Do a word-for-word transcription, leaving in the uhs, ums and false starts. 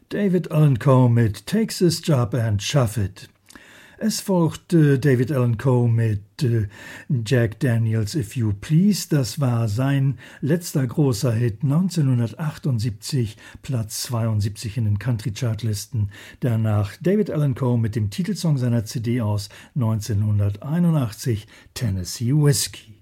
David Allan Coe mit Takes This Job and Shove It. Es folgt äh, David Allan Coe mit äh, Jack Daniels If You Please. Das war sein letzter großer Hit neunzehnhundertachtundsiebzig, Platz zweiundsiebzig in den Country-Chartlisten. Danach David Allan Coe mit dem Titelsong seiner C D aus neunzehnhunderteinundachtzig, Tennessee Whiskey.